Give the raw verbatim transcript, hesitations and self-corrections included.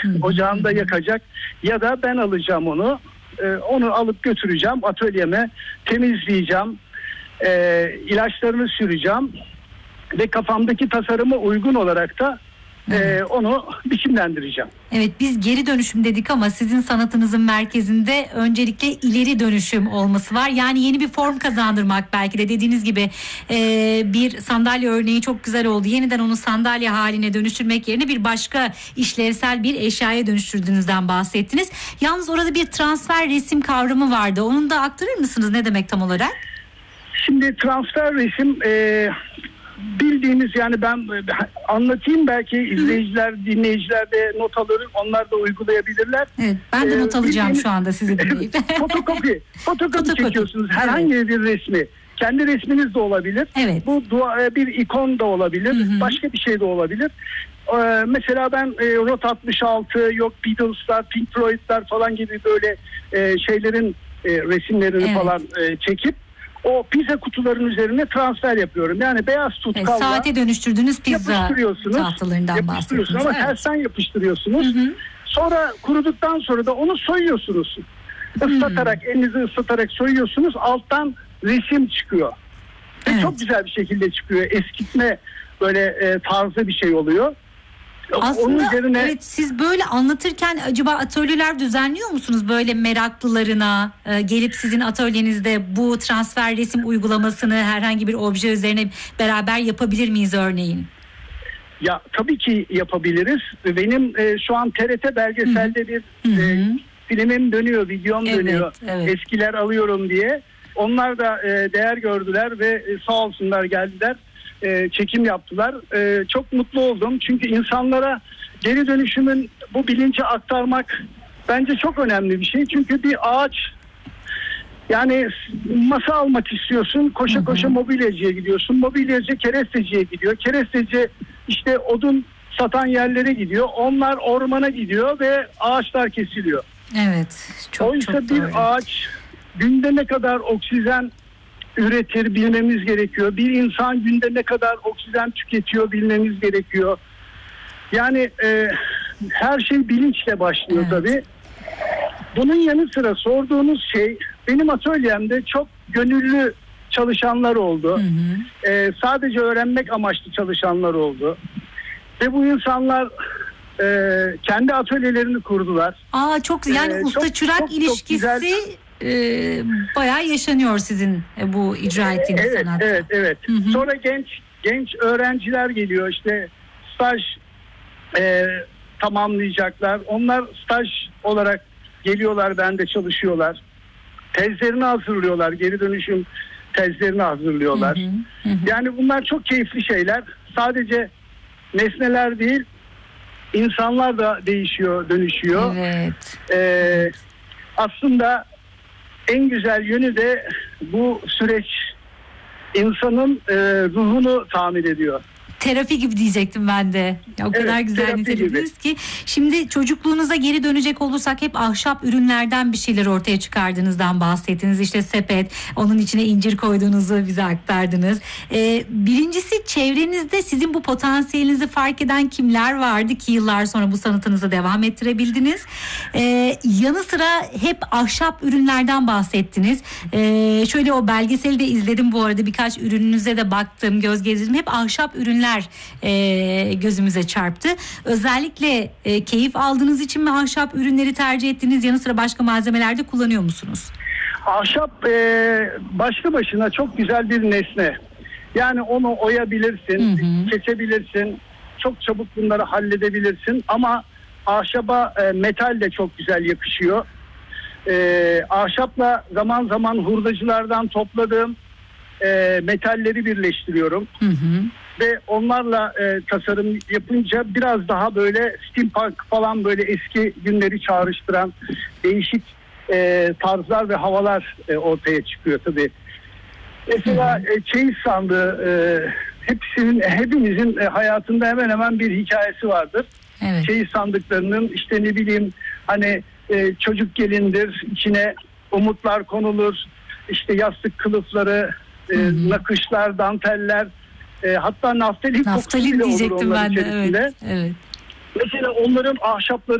Hı-hı. ocağında yakacak ya da ben alacağım onu. Ee, onu alıp götüreceğim atölyeme, temizleyeceğim, ee, ilaçlarını süreceğim ve kafamdaki tasarıma uygun olarak da evet. Ee, onu biçimlendireceğim. Evet, biz geri dönüşüm dedik ama sizin sanatınızın merkezinde öncelikle ileri dönüşüm olması var. Yani yeni bir form kazandırmak, belki de dediğiniz gibi e, bir sandalye örneği çok güzel oldu. Yeniden onu sandalye haline dönüştürmek yerine bir başka işlevsel bir eşyaya dönüştürdüğünüzden bahsettiniz. Yalnız orada bir transfer resim kavramı vardı. Onu da aktarır mısınız? Ne demek tam olarak? Şimdi transfer resim e, bildiğimiz, yani ben anlatayım, belki izleyiciler, dinleyiciler de not alır, onlar da uygulayabilirler. Evet, ben de not alacağım ee, şu anda sizi dinleyip. fotokopi, fotokopi çekiyorsunuz herhangi evet. bir resmi. Kendi resminiz de olabilir. Evet. Bu dua, bir ikon da olabilir. Hı hı. Başka bir şey de olabilir. Ee, mesela ben e, Rot altmış altı, yok Beatles'lar, Pink Floyd'lar falan gibi böyle e, şeylerin e, resimlerini evet. falan e, çekip o pizza kutuların üzerine transfer yapıyorum. Yani beyaz tutkalla evet, saate dönüştürdüğünüz pizza tahtalarından bahsediyorsunuz. Ama evet. tersten yapıştırıyorsunuz. Hı hı. Sonra kuruduktan sonra da onu soyuyorsunuz. Islatarak, hı hı. elinizi ıslatarak soyuyorsunuz. Alttan resim çıkıyor. Evet. Ve çok güzel bir şekilde çıkıyor. Eskitme böyle e, tarzı bir şey oluyor. Aslında onun üzerine... evet, siz böyle anlatırken acaba atölyeler düzenliyor musunuz, böyle meraklılarına e, gelip sizin atölyenizde bu transfer resim uygulamasını herhangi bir obje üzerine beraber yapabilir miyiz örneğin? Ya tabii ki yapabiliriz. Benim e, şu an T R T belgeselde Hı-hı. bir e, filmim dönüyor, videom evet, dönüyor. Evet. Eskiler alıyorum diye. Onlar da e, değer gördüler ve e, sağ olsunlar geldiler. E, çekim yaptılar. E, çok mutlu oldum. Çünkü insanlara geri dönüşümün bu bilinci aktarmak bence çok önemli bir şey. Çünkü bir ağaç, yani masa almak istiyorsun, koşa hı hı. koşa mobilyacıya gidiyorsun. Mobilyacı keresteciye gidiyor. Keresteci işte odun satan yerlere gidiyor. Onlar ormana gidiyor ve ağaçlar kesiliyor. Evet. Çok, Oysa çok bir doğru. ağaç günde ne kadar oksijen üretir bilmemiz gerekiyor. Bir insan günde ne kadar oksijen tüketiyor bilmemiz gerekiyor. Yani e, her şey bilinçle başlıyor evet. tabii. Bunun yanı sıra sorduğunuz şey, benim atölyemde çok gönüllü çalışanlar oldu. Hı hı. E, sadece öğrenmek amaçlı çalışanlar oldu. Ve bu insanlar e, kendi atölyelerini kurdular. Aa, çok yani e, usta çırak çok, ilişkisi çok Ee, bayağı yaşanıyor sizin e, bu icra ettiğiniz evet, sanatta. Evet, evet. Hı hı. Sonra genç genç öğrenciler geliyor, işte staj e, tamamlayacaklar. Onlar staj olarak geliyorlar, bende çalışıyorlar. Tezlerini hazırlıyorlar, geri dönüşüm tezlerini hazırlıyorlar. Hı hı, hı. Yani bunlar çok keyifli şeyler. Sadece nesneler değil, insanlar da değişiyor, dönüşüyor. Evet. Ee, evet. Aslında en güzel yönü de bu süreç insanın e, ruhunu tamir ediyor. Terapi gibi diyecektim ben de. Ya, o evet, kadar güzel nitelediniz ki. Şimdi çocukluğunuza geri dönecek olursak hep ahşap ürünlerden bir şeyler ortaya çıkardığınızdan bahsettiniz. İşte sepet, onun içine incir koyduğunuzu bize aktardınız. Ee, birincisi, çevrenizde sizin bu potansiyelinizi fark eden kimler vardı ki yıllar sonra bu sanatınızı devam ettirebildiniz? Ee, yanı sıra hep ahşap ürünlerden bahsettiniz. Ee, şöyle o belgeseli de izledim bu arada, birkaç ürününüze de baktım, göz gezdirdim. Hep ahşap ürünler E, gözümüze çarptı. Özellikle e, keyif aldığınız için mi ahşap ürünleri tercih ettiniz? Yanı sıra başka malzemelerde kullanıyor musunuz? Ahşap e, başlı başına çok güzel bir nesne. Yani onu oyabilirsin, hı hı. kesebilirsin, çok çabuk bunları halledebilirsin. Ama ahşaba e, metal de çok güzel yakışıyor. E, ahşapla zaman zaman hurdacılardan topladığım e, metalleri birleştiriyorum. Hı hı. Ve onlarla e, tasarım yapınca biraz daha böyle steampunk falan, böyle eski günleri çağrıştıran değişik e, tarzlar ve havalar e, ortaya çıkıyor tabii. Mesela e, çeyiz sandığı, e, hepsinin, hepimizin e, hayatında hemen hemen bir hikayesi vardır. Evet. Çeyiz sandıklarının işte ne bileyim hani e, çocuk gelindir, içine umutlar konulur, işte yastık kılıfları, e, nakışlar, danteller. E, hatta naftalin, naftalin kokusu bile olur diyecektim onların ben de. içerisinde. Evet, evet. Mesela onların ahşapları